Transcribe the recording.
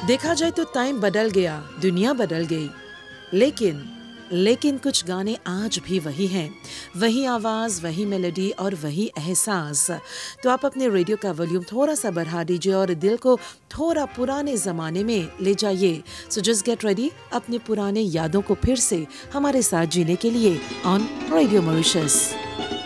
देखा जाए तो टाइम बदल गया, दुनिया बदल गई, लेकिन कुछ गाने आज भी वही हैं, वही आवाज़, वही मेलोडी और वही एहसास। तो आप अपने रेडियो का वॉल्यूम थोड़ा सा बढ़ा दीजिए और दिल को थोड़ा पुराने ज़माने में ले जाइए। सो जस्ट गेट रेडी अपने पुराने यादों को फिर से हमारे साथ जीने के लिए ऑन रेडियो मॉरिशस।